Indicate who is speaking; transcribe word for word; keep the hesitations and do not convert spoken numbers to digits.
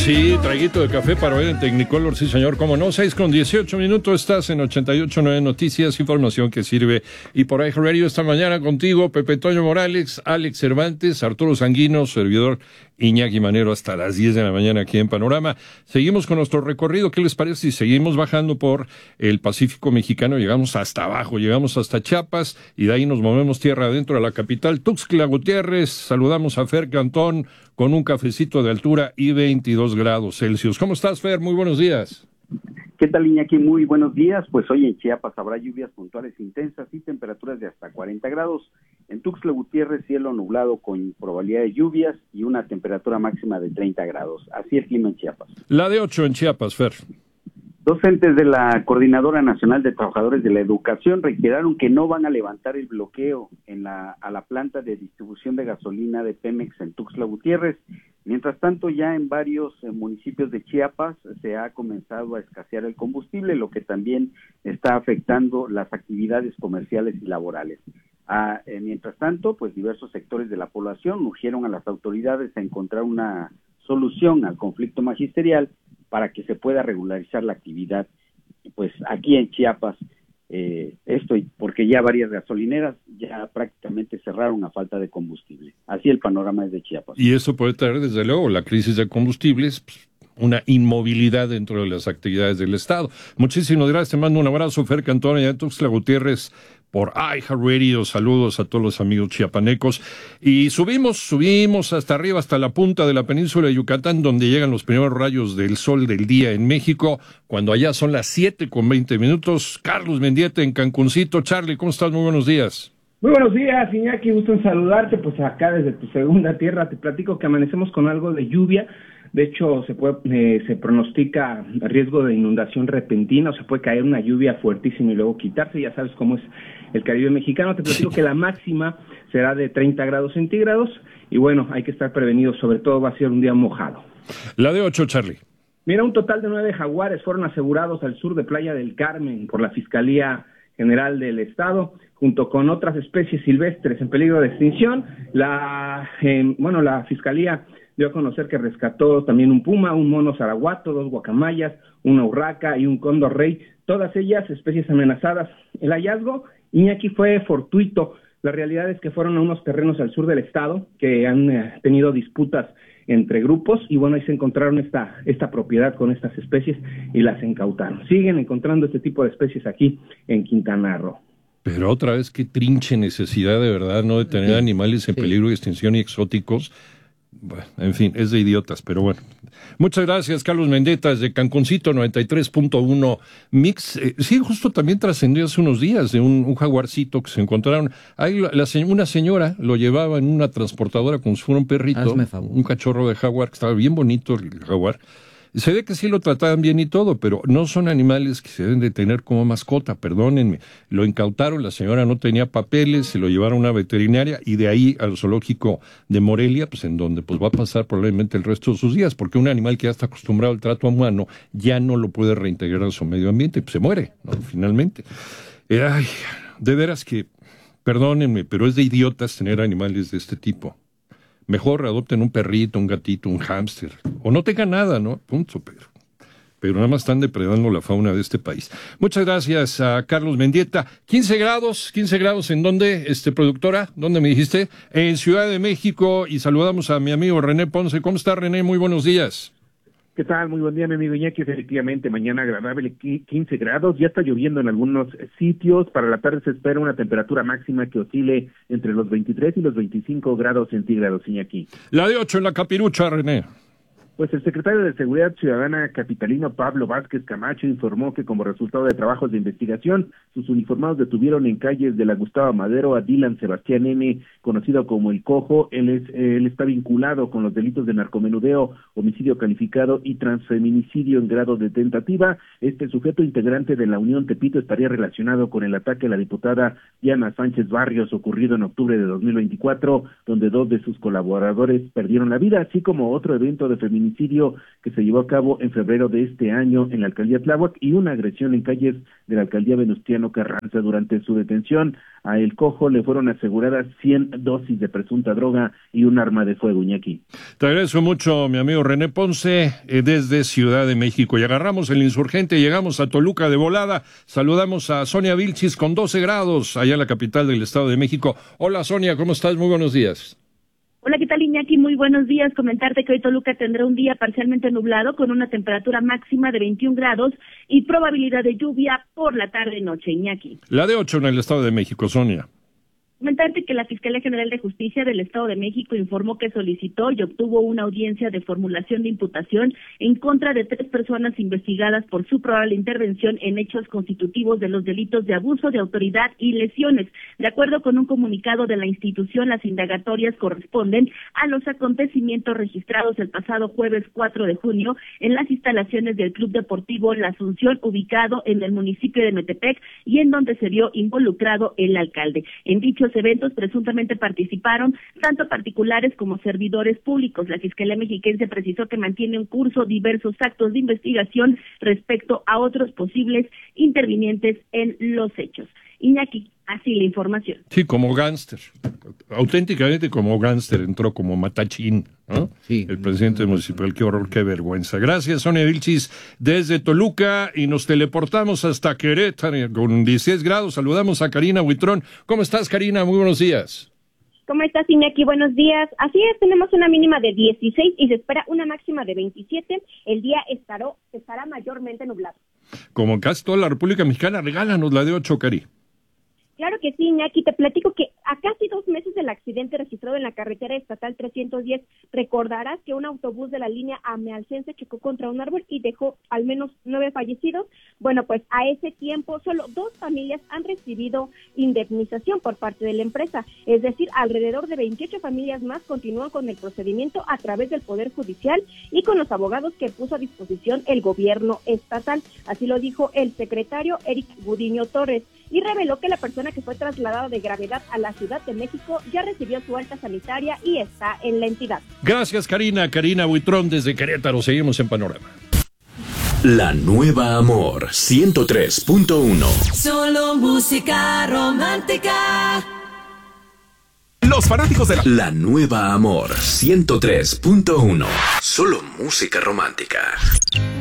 Speaker 1: Sí, traguito de café para ver en Technicolor, sí señor, cómo no, seis con dieciocho minutos, estás en ochenta y ocho punto nueve Noticias, información que sirve. Y por ahí Radio esta mañana contigo, Pepe Toño Morales, Alex Cervantes, Arturo Sanguino, servidor Iñaki Manero, hasta las diez de la mañana aquí en Panorama. Seguimos con nuestro recorrido, ¿qué les parece si seguimos bajando por el Pacífico Mexicano? Llegamos hasta abajo, llegamos hasta Chiapas y de ahí nos movemos tierra adentro a la capital, Tuxtla Gutiérrez. Saludamos a Fer Cantón con un cafecito de altura y veintidós grados Celsius. ¿Cómo estás, Fer? Muy buenos días.
Speaker 2: ¿Qué tal, Iñaki? Muy buenos días. Pues hoy en Chiapas habrá lluvias puntuales intensas y temperaturas de hasta cuarenta grados. En Tuxtla Gutiérrez, cielo nublado con probabilidad de lluvias y una temperatura máxima de treinta grados. Así el clima en Chiapas.
Speaker 1: La de ocho en Chiapas, Fer.
Speaker 2: Docentes de la Coordinadora Nacional de Trabajadores de la Educación reiteraron que no van a levantar el bloqueo en la, a la planta de distribución de gasolina de Pemex en Tuxtla Gutiérrez. Mientras tanto, ya en varios eh, municipios de Chiapas se ha comenzado a escasear el combustible, lo que también está afectando las actividades comerciales y laborales. Ah, eh, mientras tanto, pues diversos sectores de la población urgieron a las autoridades a encontrar una solución al conflicto magisterial para que se pueda regularizar la actividad, pues aquí en Chiapas, eh, esto porque ya varias gasolineras ya prácticamente cerraron a falta de combustible. Así el panorama es de Chiapas.
Speaker 1: Y eso puede traer, desde luego, la crisis de combustibles, pues, una inmovilidad dentro de las actividades del Estado. Muchísimas gracias, te mando un abrazo, Fer Cantón, allá en Tuxtla Gutiérrez, por iHeartRadio. Saludos a todos los amigos chiapanecos. Y subimos, subimos hasta arriba, hasta la punta de la península de Yucatán, donde llegan los primeros rayos del sol del día en México, cuando allá son las siete con veinte minutos. Carlos Mendieta en Cancuncito. Charlie, ¿cómo estás? Muy buenos días.
Speaker 3: Muy buenos días, Iñaki, gusto en saludarte. Pues acá desde tu segunda tierra te platico que amanecemos con algo de lluvia. De hecho, se puede, eh, se pronostica riesgo de inundación repentina, o se puede caer una lluvia fuertísima y luego quitarse. Ya sabes cómo es el Caribe mexicano. Te platico que la máxima será de treinta grados centígrados y bueno, hay que estar prevenidos, sobre todo va a ser un día mojado.
Speaker 1: La de ocho, Charlie.
Speaker 3: Mira, un total de nueve jaguares fueron asegurados al sur de Playa del Carmen por la Fiscalía General del Estado, junto con otras especies silvestres en peligro de extinción. La, eh, bueno, la Fiscalía dio a conocer que rescató también un puma, un mono zaraguato, dos guacamayas, una urraca y un cóndor rey, todas ellas especies amenazadas. El hallazgo, Iñaki, fue fortuito. La realidad es que fueron a unos terrenos al sur del estado que han eh, tenido disputas entre grupos y bueno, ahí se encontraron esta, esta propiedad con estas especies y las incautaron. Siguen encontrando este tipo de especies aquí en Quintana Roo.
Speaker 1: Pero otra vez, qué trinche necesidad de verdad, ¿no?, de tener sí, animales en sí. peligro de extinción y exóticos. Bueno, en fin, es de idiotas, pero bueno. Muchas gracias, Carlos Mendieta, desde Cancuncito, noventa y tres punto uno Mix. Eh, sí, justo también trascendió hace unos días de un, un jaguarcito que se encontraron. Ahí la, la, una señora lo llevaba en una transportadora como si fuera un perrito, un cachorro de jaguar, que estaba bien bonito el jaguar. Se ve que sí lo trataban bien y todo, pero no son animales que se deben de tener como mascota, perdónenme. Lo incautaron, la señora no tenía papeles, se lo llevaron a una veterinaria y de ahí al zoológico de Morelia, pues en donde pues va a pasar probablemente el resto de sus días, porque un animal que ya está acostumbrado al trato humano ya no lo puede reintegrar a su medio ambiente, pues se muere, ¿no?, finalmente. Eh, ay, de veras que, perdónenme, pero es de idiotas tener animales de este tipo. Mejor adopten un perrito, un gatito, un hámster, o no tengan nada, ¿no? Punto, pero, pero nada más están depredando la fauna de este país. Muchas gracias a Carlos Mendieta. quince grados, quince grados, ¿en dónde, este, productora? ¿Dónde me dijiste? En Ciudad de México, y saludamos a mi amigo René Ponce. ¿Cómo está, René? Muy buenos días.
Speaker 4: ¿Qué tal? Muy buen día, mi amigo Iñaki. Efectivamente, mañana agradable, quince grados. Ya está lloviendo en algunos sitios. Para la tarde se espera una temperatura máxima que oscile entre los veintitrés y los veinticinco grados centígrados, Iñaki.
Speaker 1: La de ocho en la capirucha, René.
Speaker 4: Pues el secretario de Seguridad Ciudadana capitalino Pablo Vázquez Camacho informó que como resultado de trabajos de investigación, sus uniformados detuvieron en calles de la Gustavo Madero a Dylan Sebastián N., conocido como El Cojo. Él, es, él está vinculado con los delitos de narcomenudeo, homicidio calificado y transfeminicidio en grado de tentativa. Este sujeto integrante de la Unión Tepito estaría relacionado con el ataque a la diputada Diana Sánchez Barrios ocurrido en octubre de dos mil veinticuatro, donde dos de sus colaboradores perdieron la vida, así como otro evento de feminicidio homicidio que se llevó a cabo en febrero de este año en la alcaldía Tláhuac y una agresión en calles de la alcaldía Venustiano Carranza. Durante su detención a El Cojo le fueron aseguradas cien dosis de presunta droga y un arma de fuego, Iñaki.
Speaker 1: Te agradezco mucho, mi amigo René Ponce, eh, desde Ciudad de México. Y agarramos el Insurgente, llegamos a Toluca de volada. Saludamos a Sonia Vilchis con doce grados, allá en la capital del Estado de México. Hola, Sonia, ¿cómo estás? Muy buenos días.
Speaker 5: Hola, ¿qué tal, Iñaki? Muy buenos días. Comentarte que hoy Toluca tendrá un día parcialmente nublado con una temperatura máxima de veintiún grados y probabilidad de lluvia por la tarde-noche, Iñaki.
Speaker 1: La de ocho en el Estado de México, Sonia.
Speaker 5: Comentarte que la Fiscalía General de Justicia del Estado de México informó que solicitó y obtuvo una audiencia de formulación de imputación en contra de tres personas investigadas por su probable intervención en hechos constitutivos de los delitos de abuso de autoridad y lesiones. De acuerdo con un comunicado de la institución, las indagatorias corresponden a los acontecimientos registrados el pasado jueves cuatro de junio en las instalaciones del Club Deportivo La Asunción, ubicado en el municipio de Metepec, y en donde se vio involucrado el alcalde. En dichos eventos presuntamente participaron tanto particulares como servidores públicos. La Fiscalía Mexiquense precisó que mantiene en curso diversos actos de investigación respecto a otros posibles intervinientes en los hechos. Iñaki, así la información.
Speaker 1: Sí, como gángster, auténticamente como gángster, entró como matachín, ¿no? Sí. El presidente municipal, qué horror, qué vergüenza. Gracias, Sonia Vilchis, desde Toluca, y nos teleportamos hasta Querétaro con dieciséis grados. Saludamos a Karina Buitrón. ¿Cómo estás, Karina? Muy buenos días.
Speaker 6: ¿Cómo estás, Iñaki? Buenos días. Así es, tenemos una mínima de dieciséis y se espera una máxima de veintisiete. El día estará, estará mayormente nublado.
Speaker 1: Como en casi toda la República Mexicana, regálanos la de ocho, Cari.
Speaker 6: Claro que sí, Iñaki, te platico que a casi dos meses del accidente registrado en la carretera estatal trescientos diez, recordarás que un autobús de la línea amealcense chocó contra un árbol y dejó al menos nueve fallecidos. Bueno, pues a ese tiempo solo dos familias han recibido indemnización por parte de la empresa, es decir, alrededor de veintiocho familias más continúan con el procedimiento a través del Poder Judicial y con los abogados que puso a disposición el gobierno estatal. Así lo dijo el secretario Eric Gudiño Torres, y reveló que la persona que fue trasladada de gravedad a la Ciudad de México ya recibió su alta sanitaria y está en la entidad.
Speaker 1: Gracias, Karina. Karina Buitrón desde Querétaro. Seguimos en Panorama.
Speaker 7: La Nueva Amor ciento tres punto uno.
Speaker 8: Solo música romántica.
Speaker 7: Los fanáticos de la... la Nueva Amor ciento tres punto uno. Solo música romántica.